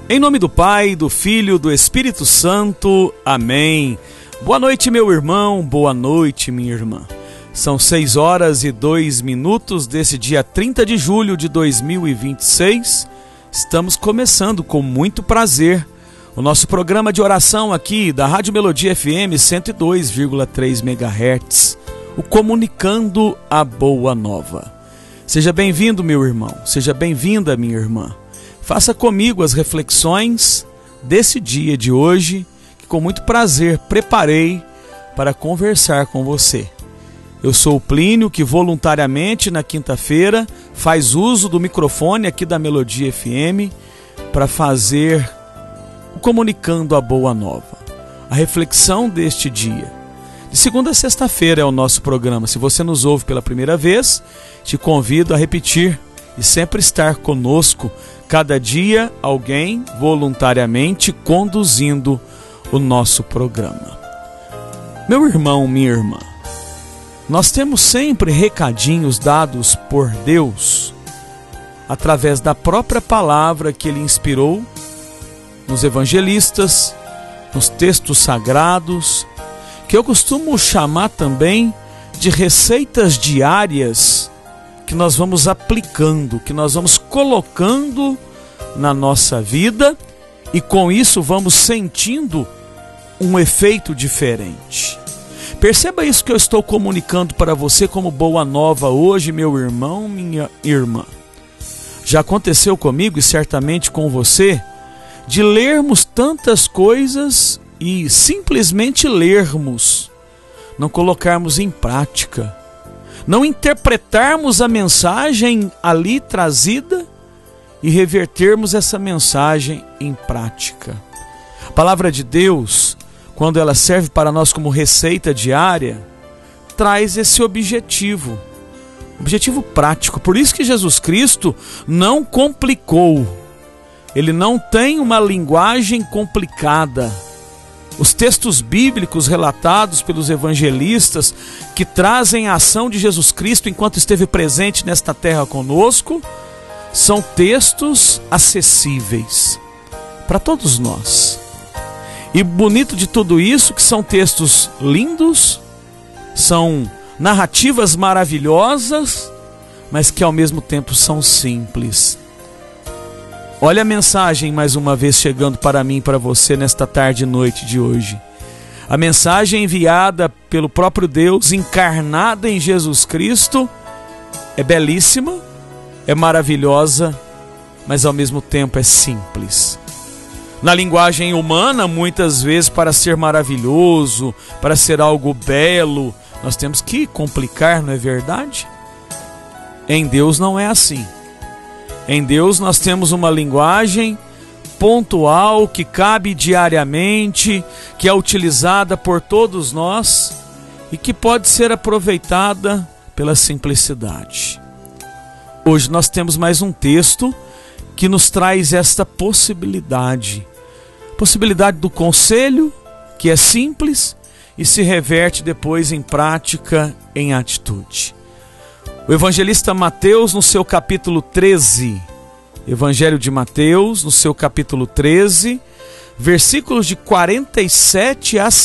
Em nome do Pai, do Filho, do Espírito Santo. Amém. Boa noite, meu irmão. Boa noite, minha irmã. São 6h02 desse dia 30 de julho de 2026. Estamos começando com muito prazer o nosso programa de oração aqui da Rádio Melodia FM 102,3 MHz, o Comunicando a Boa Nova. Seja bem-vindo, meu irmão. Seja bem-vinda, minha irmã. Faça comigo as reflexões desse dia de hoje, que com muito prazer preparei para conversar com você. Eu sou o Plínio, que voluntariamente na quinta-feira faz uso do microfone aqui da Melodia FM para fazer o Comunicando a Boa Nova. A reflexão deste dia. De segunda a sexta-feira é o nosso programa. Se você nos ouve pela primeira vez, te convido a repetir e sempre estar conosco. Cada dia alguém voluntariamente conduzindo o nosso programa. Meu irmão, minha irmã, nós temos sempre recadinhos dados por Deus através da própria palavra que Ele inspirou nos evangelistas, nos textos sagrados, que eu costumo chamar também de receitas diárias que nós vamos aplicando, que nós vamos colocando na nossa vida e com isso vamos sentindo um efeito diferente. Perceba isso que eu estou comunicando para você como boa nova hoje, meu irmão, minha irmã. Já aconteceu comigo e certamente com você de lermos tantas coisas e simplesmente lermos, não colocarmos em prática, não interpretarmos a mensagem ali trazida e revertermos essa mensagem em prática. A palavra de Deus, quando ela serve para nós como receita diária, traz esse objetivo prático. Por isso que Jesus Cristo não complicou. Ele não tem uma linguagem complicada. Os textos bíblicos relatados pelos evangelistas que trazem a ação de Jesus Cristo enquanto esteve presente nesta terra conosco, são textos acessíveis para todos nós. E bonito de tudo isso que são textos lindos, são narrativas maravilhosas, mas que ao mesmo tempo são simples. Olha a mensagem mais uma vez chegando para mim e para você nesta tarde e noite de hoje. A mensagem enviada pelo próprio Deus, encarnada em Jesus Cristo, é belíssima, é maravilhosa, mas ao mesmo tempo é simples. Na linguagem humana, muitas vezes, para ser maravilhoso, para ser algo belo, nós temos que complicar, não é verdade? Em Deus não é assim. Em Deus nós temos uma linguagem pontual que cabe diariamente, que é utilizada por todos nós e que pode ser aproveitada pela simplicidade. Hoje nós temos mais um texto que nos traz esta possibilidade do conselho, que é simples e se reverte depois em prática, em atitude. O evangelista Mateus, no seu capítulo 13, Evangelho de Mateus, no seu capítulo 13, versículos de 47 a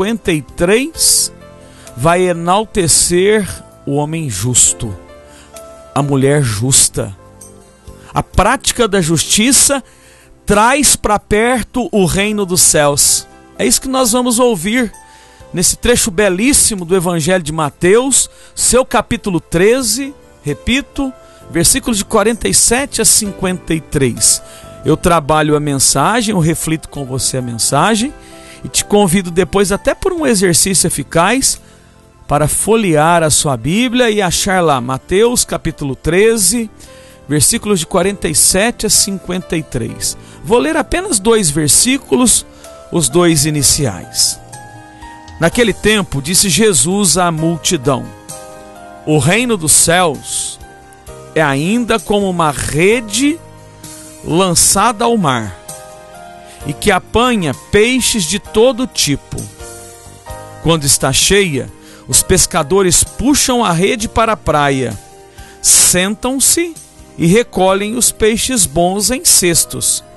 53, vai enaltecer o homem justo, a mulher justa. A prática da justiça traz para perto o reino dos céus. É isso que nós vamos ouvir nesse trecho belíssimo do Evangelho de Mateus, seu capítulo 13, repito, versículos de 47 a 53. Eu trabalho a mensagem, eu reflito com você a mensagem e te convido depois, até por um exercício eficaz, para folhear a sua Bíblia e achar lá Mateus capítulo 13, versículos de 47 a 53. Vou ler apenas 2 versículos, os 2 iniciais. Naquele tempo, disse Jesus à multidão: o reino dos céus é ainda como uma rede lançada ao mar, e que apanha peixes de todo tipo. Quando está cheia, os pescadores puxam a rede para a praia, sentam-se e recolhem os peixes bons em cestos,